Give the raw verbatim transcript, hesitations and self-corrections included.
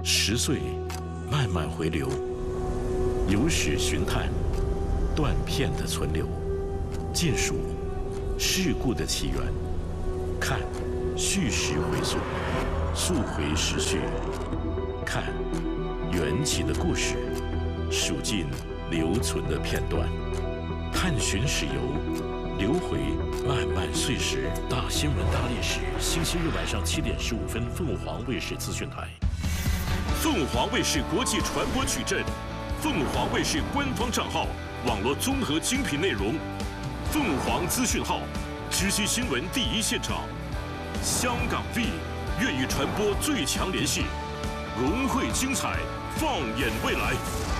十岁慢慢回流，有史寻探，断片的存留，尽数事故的起源，看叙事回溯，溯回时序，看缘起的故事，数尽留存的片段，探寻史游，留回漫漫岁时。大新闻大历史，星期日晚上七点十五分，凤凰卫视资讯台。凤凰卫视国际传播矩阵，凤凰卫视官方账号，网络综合精品内容。凤凰资讯号，直击新闻第一现场。香港 V 粤语传播最强联系，融汇精彩，放眼未来。